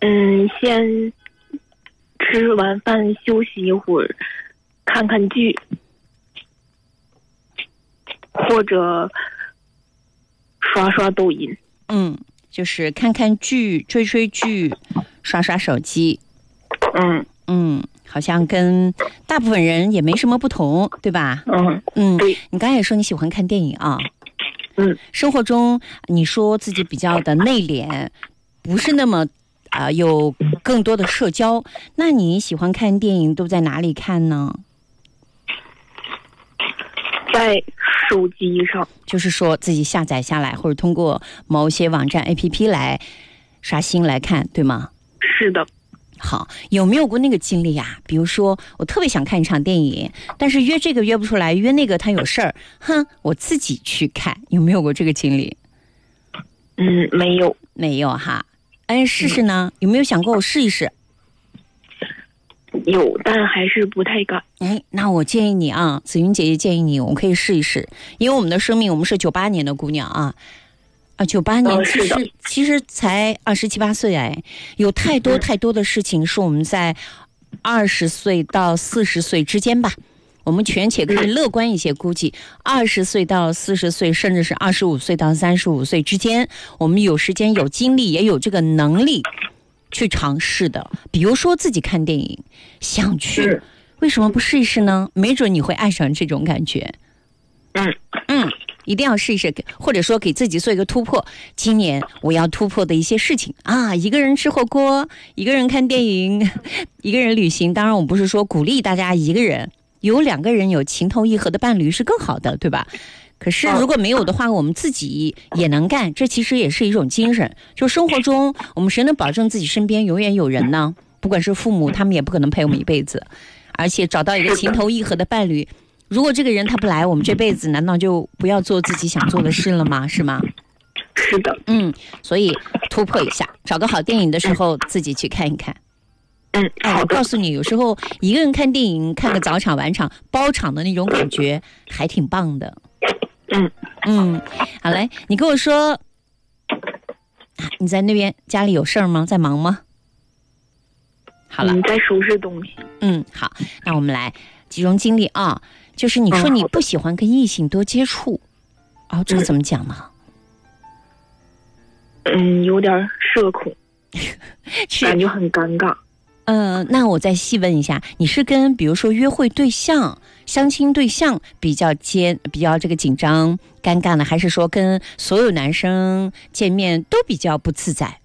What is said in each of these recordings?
先吃完饭休息一会儿，看看剧，或者刷刷抖音。 就是看看剧、追追剧、刷刷手机。好像跟大部分人也没什么不同，对吧？ 对。 你刚才也说你喜欢看电影啊。生活中你说自己比较的内敛，不是那么有更多的社交，那你喜欢看电影都在哪里看呢？ 在手机上， 就是说自己下载下来，或者通过某些网站 APP 来刷新来看，对吗？ 是的。 好，有没有过那个经历呀？比如说我特别想看一场电影，但是约这个约不出来，约那个他有事儿，我自己去看，有没有过这个经历？没有哈。试试呢？有没有想过我试一试？ 有，但还是不太敢。 那我建议你啊，紫云姐姐建议你，我们可以试一试，因为我们的生命，我们是98年的姑娘啊，98年其实才27、28岁，有太多太多的事情是我们在20岁到40岁之间吧，我们权且可以乐观一些估计，20岁到40岁，甚至是25岁到35岁之间，我们有时间、有精力，也有这个能力去尝试的。比如说自己看电影，想去，为什么不试一试呢？没准你会爱上这种感觉。一定要试一试，或者说给自己做一个突破。今年我要突破的一些事情啊，一个人吃火锅，一个人看电影，一个人旅行。当然我不是说鼓励大家一个人，有2个人有情投意合的伴侣是更好的，对吧？可是如果没有的话，我们自己也能干，这其实也是一种精神。就生活中我们谁能保证自己身边永远有人呢？不管是父母，他们也不可能陪我们一辈子，而且找到一个情投意合的伴侣，如果这个人他不来，我们这辈子难道就不要做自己想做的事了吗？是吗？ 是的。 所以突破一下，找个好电影的时候自己去看一看。我告诉你，有时候一个人看电影，看个早场晚场包场的那种感觉还挺棒的。好嘞，你跟我说，你在那边家里有事儿吗？在忙吗？好了， 在收拾东西。 好，那我们来集中精力啊。就是你说你不喜欢跟异性多接触，这个怎么讲呢？ 有点社恐，感觉很尴尬。 那我再细问一下，你是跟比如说约会对象、相亲对象比较这个紧张尴尬呢，还是说跟所有男生见面都比较不自在？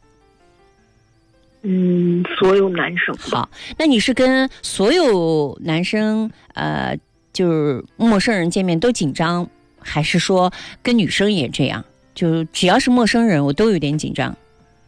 所有男生。 好，那你是跟所有男生就是陌生人见面都紧张，还是说跟女生也这样？就只要是陌生人，我都有点紧张，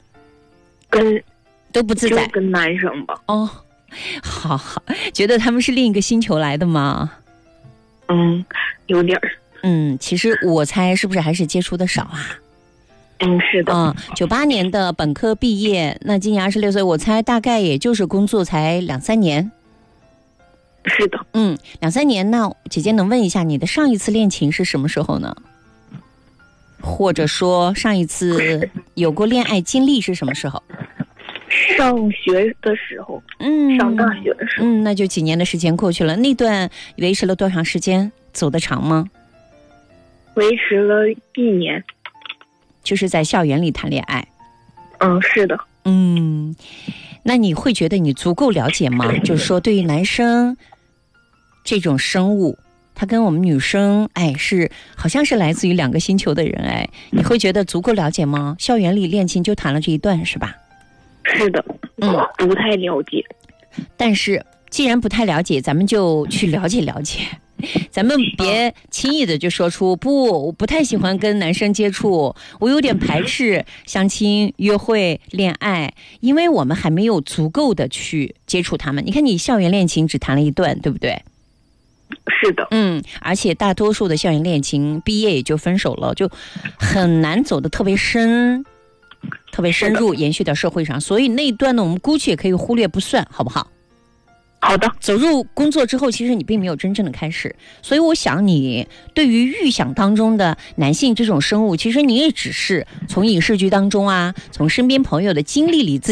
都不自在。 就跟男生吧。 好，觉得他们是另一个星球来的吗？ 有点儿。 其实我猜是不是还是接触的少啊？ 是的。 98年的本科毕业，那今年26岁，我猜大概也就是工作才2-3年。 是的。 2-3年，那姐姐能问一下你的上一次恋情是什么时候呢？或者说上一次有过恋爱经历是什么时候？ 上学的时候。上大学的时候。 那就几年的时间过去了，那段维持了多长时间？走得长吗？ 维持了1年。 就是在校园里谈恋爱。 是的。 那你会觉得你足够了解吗？就是说对于男生这种生物，他跟我们女生好像是来自于2个星球的人，你会觉得足够了解吗？校园里恋情就谈了这一段是吧？ 是的。不太了解。但是既然不太了解，咱们就去了解了解，咱们别轻易的就说出我不太喜欢跟男生接触，我有点排斥相亲、约会、恋爱，因为我们还没有足够的去接触他们。你看你校园恋情只谈了一段，对不对？ 是的。 而且大多数的校园恋情毕业也就分手了，就很难走得特别深入，延续到社会上。所以那一段呢，我们姑且可以忽略不算，好不好？ 好的。 走入工作之后，其实你并没有真正的开始，所以我想你对于预想当中的男性这种生物，其实你也只是从影视剧当中从身边朋友的经历里